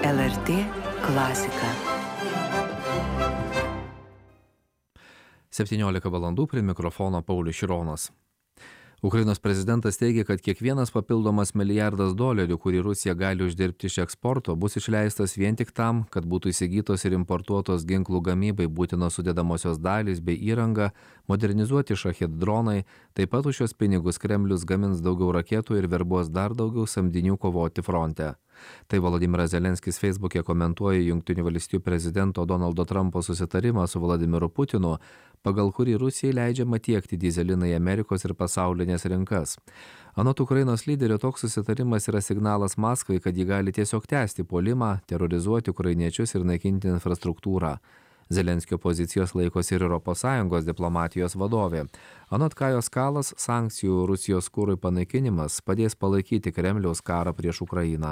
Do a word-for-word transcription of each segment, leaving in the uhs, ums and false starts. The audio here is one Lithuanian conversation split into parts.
L R T klasika. septyniolika valandų prie mikrofono Paulius Šironas. Ukrainos prezidentas teigia, kad kiekvienas papildomas milijardas dolerių, kurį Rusija gali uždirbti iš eksporto, bus išleistas vien tik tam, kad būtų įsigytos ir importuotos ginklų gamybai būtinos sudedamosios dalys bei įranga, modernizuoti šachet dronai. Taip pat už šios pinigus Kremlius gamins daugiau raketų ir verbuos dar daugiau samdinių kovoti fronte. Tai Volodymyras Zelenskis Facebook'e komentuoja Jungtinių valstijų prezidento Donaldo Trumpo susitarimą su Vladimiru Putinu, pagal kurį Rusijai leidžiama tiekti dyzeliną į Amerikos ir pasaulinės rinkas. Anot Ukrainos lyderio, toks susitarimas yra signalas Maskvai, kad ji gali tiesiog tęsti puolimą, terorizuoti ukrainiečius ir naikinti infrastruktūrą. Zelenskio pozicijos laikosi ir Europos Sąjungos diplomatijos vadovė. Anot Kajos Kalas, sankcijų Rusijos kurui panaikinimas padės palaikyti Kremliaus karą prieš Ukrainą.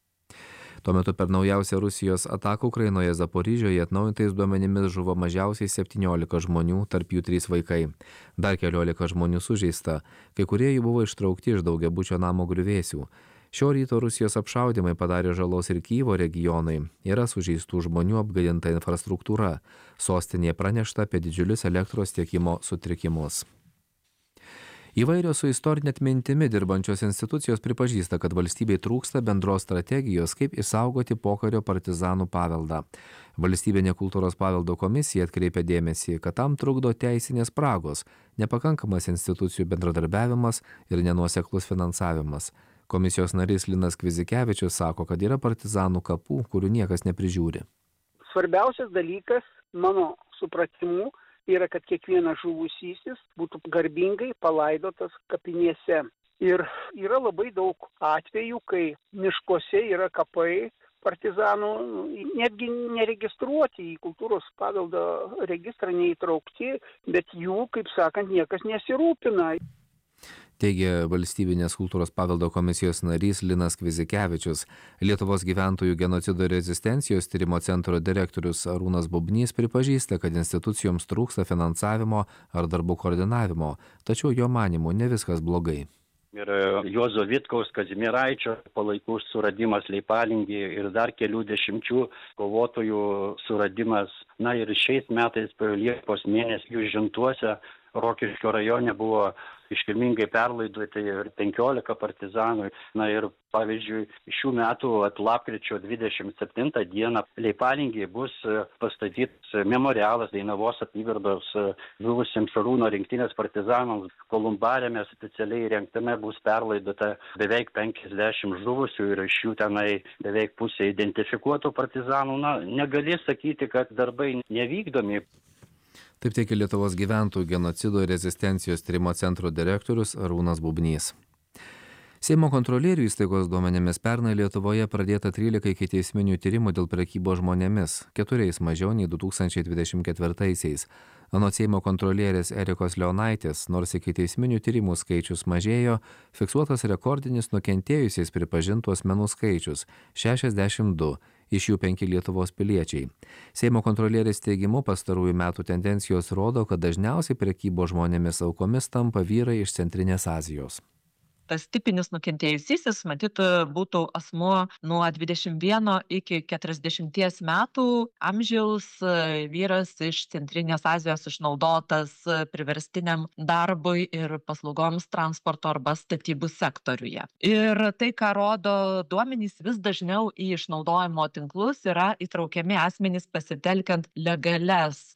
Tuo metu per naujausią Rusijos ataką Ukrainoje Zaporižioje atnaujintais duomenimis žuvo mažiausiai septyniolika žmonių, tarp jų trys vaikai. Dar keliolika žmonių sužeista, kai kurie jų buvo ištraukti iš daugiabučio namo griuvėsių. Šio ryto Rusijos apšaudymai padarė žalos ir Kyjivo regionai. Yra sužeistų žmonių, apgadinta infrastruktūra. Sostinėje pranešta apie didžiulius elektros tiekimo sutrikimus. Įvairios su istorinė atmintimi dirbančios institucijos pripažįsta, kad valstybei trūksta bendros strategijos, kaip išsaugoti pokario partizanų paveldą. Valstybinė kultūros paveldo komisija atkreipia dėmesį, kad tam trukdo teisinės spragos, nepakankamas institucijų bendradarbiavimas ir nenuoseklus finansavimas. Komisijos narys Linas Kvizikevičius sako, kad yra partizanų kapų, kurių niekas neprižiūri. Svarbiausias dalykas, mano supratimu, yra, kad kiekvienas žuvusysis būtų garbingai palaidotas kapinėse. Ir yra labai daug atvejų, kai miškuose yra kapai partizanų, netgi neregistruoti, į kultūros paveldo registrą neįtraukti, bet jų, kaip sakant, niekas nesirūpina. Teigia Valstybinės kultūros paveldo komisijos narys Linas Kvizikevičius. Lietuvos gyventojų genocido ir rezistencijos tyrimo centro direktorius Arūnas Bubnys pripažįsta, kad institucijoms trūksta finansavimo ar darbų koordinavimo, tačiau jo manymu ne viskas blogai. Ir Juozo Vitkaus, Kazimieraičio palaikų suradimas Leipalingį ir dar kelių dešimčių kovotojų suradimas. Na ir šiais metais Liepos mėnesį Jūžintuose Rokiškio rajone buvo iškilmingai perlaidoti ir penkiolika partizanų. Na ir pavyzdžiui, šių metų lapkričio dvidešimt septintą dieną Leipalingyje bus pastatytas memorialas Dainavos apygardos žuvusiems Šarūno rinktinės partizanams. Kolumbarėme specialiai įrengtame bus perlaidota beveik penkiasdešimt žuvusių ir iš jų tenai beveik pusė identifikuotų partizanų. Na, negali sakyti, kad darbai nevykdomi. Taip teigia Lietuvos gyventojų genocido ir rezistencijos tyrimo centro direktorius Arūnas Bubnys. Seimo kontrolierių įstaigos duomenimis pernai Lietuvoje pradėta trylika ikiteisminių tyrimų dėl prekybos žmonėmis, keturiais mažiau nei du tūkstančiai dvidešimt ketvirtaisiais. Anot Seimo kontrolierės Erikos Leonaitės, nors ikiteisminių tyrimų skaičius mažėjo, fiksuotas rekordinis nukentėjusiais pripažintų asmenų skaičius - šešiasdešimt du, iš jų penki Lietuvos piliečiai. Seimo kontrolierės teigimu pastarųjų metų tendencijos rodo, kad dažniausiai prekybos žmonėmis aukomis tampa vyrai iš Centrinės Azijos. Tas tipinis nukentėjusysis, matyt, būtų asmuo nuo dvidešimt vieno iki keturiasdešimties metų amžiaus, vyras iš Centrinės Azijos išnaudotas priverstiniam darbui ir paslaugoms transporto arba statybų sektoriuje. Ir tai, ką rodo duomenys, vis dažniau į išnaudojimo tinklus yra įtraukiami asmenys pasitelkiant legalias